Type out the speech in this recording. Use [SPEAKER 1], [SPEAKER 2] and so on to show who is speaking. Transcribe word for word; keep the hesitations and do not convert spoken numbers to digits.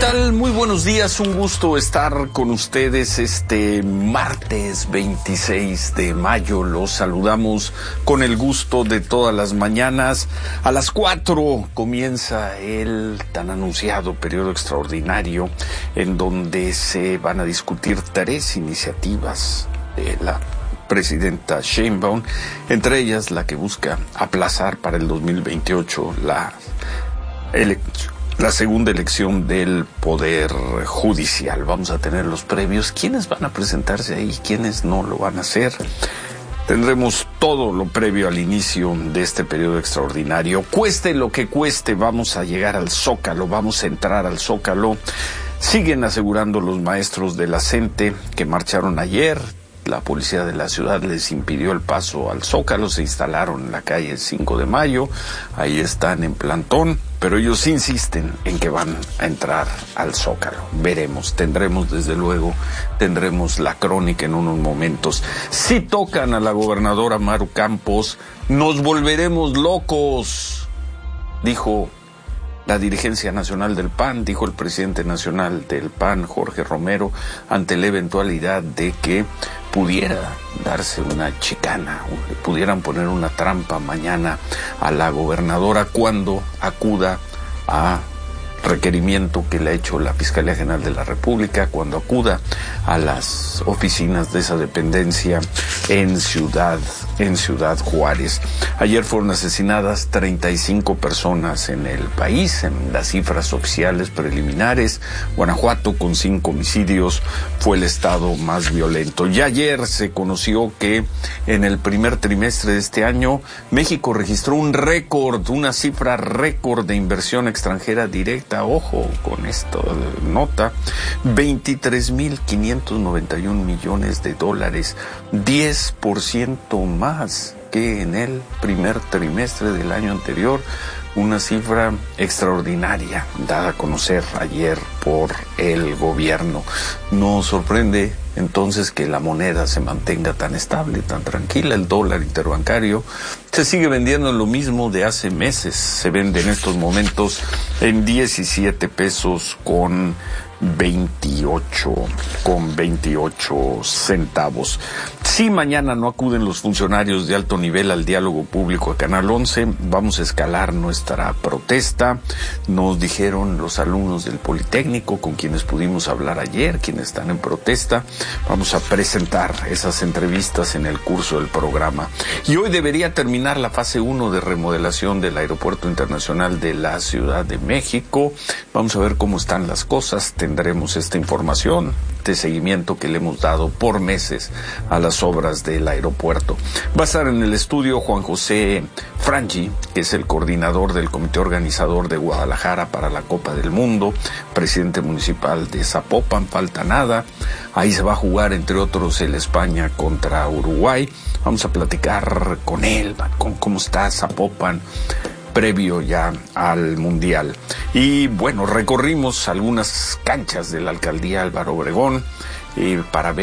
[SPEAKER 1] tal? Muy buenos días, un gusto estar con ustedes este martes veintiséis de mayo. Los saludamos con el gusto de todas las mañanas. A las cuatro comienza el tan anunciado periodo extraordinario en donde se van a discutir tres iniciativas de la presidenta Sheinbaum, entre ellas la que busca aplazar para el dos mil veintiocho la elección. La segunda elección del Poder Judicial. Vamos a tener los previos. ¿Quiénes van a presentarse ahí? ¿Quiénes no lo van a hacer? Tendremos todo lo previo al inicio de este periodo extraordinario. Cueste lo que cueste, vamos a llegar al Zócalo, vamos a entrar al Zócalo. Siguen asegurando los maestros de la CENTE que marcharon ayer. La policía de la ciudad les impidió el paso al Zócalo, se instalaron en la calle cinco de mayo, ahí están en plantón, pero ellos insisten en que van a entrar al Zócalo. Veremos, tendremos desde luego, tendremos la crónica en unos momentos. Si tocan a la gobernadora Maru Campos, nos volveremos locos, dijo la dirigencia nacional del P A N, dijo el presidente nacional del P A N, Jorge Romero, ante la eventualidad de que pudiera darse una chicana, le pudieran poner una trampa mañana a la gobernadora cuando acuda a requerimiento que le ha hecho la Fiscalía General de la República, cuando acuda a las oficinas de esa dependencia en Ciudad, en Ciudad Juárez. Ayer fueron asesinadas treinta y cinco personas en el país, en las cifras oficiales preliminares. Guanajuato, con cinco homicidios, fue el estado más violento. Y ayer se conoció que en el primer trimestre de este año, México registró un récord, una cifra récord de inversión extranjera directa. Ojo con esta nota, veintitrés mil quinientos noventa y un millones de dólares, diez por ciento más que en el primer trimestre del año anterior, una cifra extraordinaria dada a conocer ayer por el gobierno. Nos sorprende entonces que la moneda se mantenga tan estable, tan tranquila. El dólar interbancario se sigue vendiendo en lo mismo de hace meses. Se vende en estos momentos en diecisiete pesos con veintiocho, con veintiocho centavos. Si mañana no acuden los funcionarios de alto nivel al diálogo público a Canal once, vamos a escalar nuestra protesta. Nos dijeron los alumnos del Politécnico con quienes pudimos hablar ayer, quienes están en protesta. Vamos a presentar esas entrevistas en el curso del programa. Y hoy debería terminar la fase uno de remodelación del Aeropuerto Internacional de la Ciudad de México. Vamos a ver cómo están las cosas. Tendremos esta información de seguimiento que le hemos dado por meses a las obras del aeropuerto. Va a estar en el estudio Juan José Franchi, que es el coordinador del comité organizador de Guadalajara para la Copa del Mundo, presidente municipal de Zapopan, falta nada. Ahí se va a jugar, entre otros, el España contra Uruguay. Vamos a platicar con él, con cómo está Zapopan previo ya al Mundial. Y bueno, recorrimos algunas canchas de la alcaldía Álvaro Obregón eh, para ver